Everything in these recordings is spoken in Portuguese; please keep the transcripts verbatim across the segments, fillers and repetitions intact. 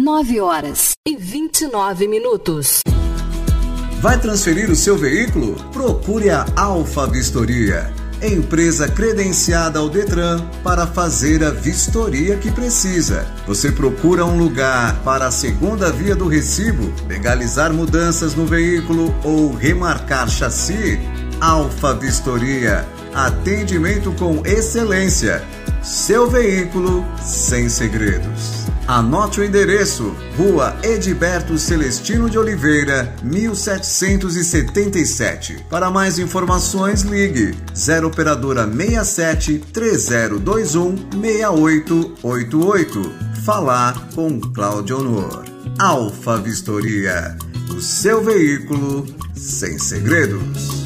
nove horas e vinte e nove minutos. Vai transferir o seu veículo? Procure a Alfa Vistoria, empresa credenciada ao Detran para fazer a vistoria que precisa. Você procura um lugar para a segunda via do recibo, legalizar mudanças no veículo ou remarcar chassi? Alfa Vistoria, atendimento com excelência. Seu veículo sem segredos. Anote o endereço: Rua Edilberto Celestino de Oliveira, mil setecentos e setenta e sete. Para mais informações, ligue zero operadora seis sete, três zero dois um, seis oito oito oito. Falar com Cláudio Honor. Alfa Vistoria, o seu veículo sem segredos.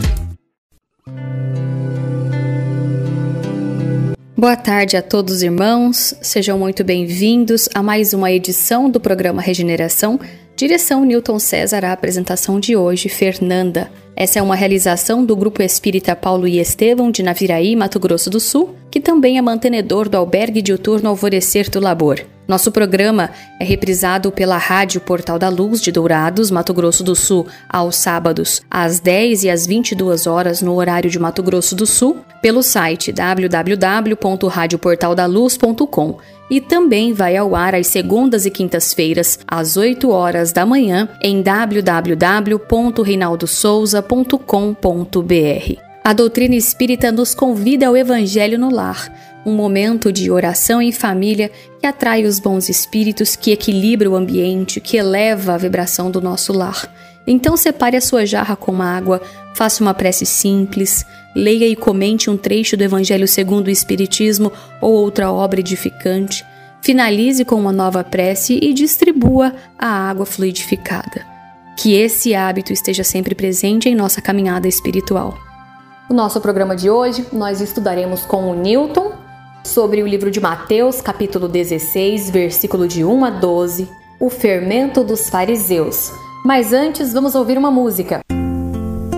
Boa tarde a todos os irmãos, sejam muito bem-vindos a mais uma edição do programa Regeneração. Direção Newton César, a apresentação de hoje, Fernanda. Essa é uma realização do Grupo Espírita Paulo e Estevão de Naviraí, Mato Grosso do Sul, que também é mantenedor do albergue diuturno Alvorecer do Labor. Nosso programa é reprisado pela Rádio Portal da Luz de Dourados, Mato Grosso do Sul, aos sábados, às dez e às vinte e duas horas no horário de Mato Grosso do Sul, pelo site w w w ponto rádio portal da luz ponto com e também vai ao ar às segundas e quintas-feiras, às oito horas da manhã, em w w w ponto reinaldo souza ponto com ponto b r. A doutrina espírita nos convida ao Evangelho no Lar, um momento de oração em família que atrai os bons espíritos, que equilibra o ambiente, que eleva a vibração do nosso lar. Então separe a sua jarra com água, faça uma prece simples, leia e comente um trecho do Evangelho segundo o Espiritismo ou outra obra edificante, finalize com uma nova prece e distribua a água fluidificada. Que esse hábito esteja sempre presente em nossa caminhada espiritual. No nosso programa de hoje, nós estudaremos com o Newton sobre o livro de Mateus, capítulo dezesseis, versículo de um a doze, o fermento dos fariseus. Mas antes, vamos ouvir uma música.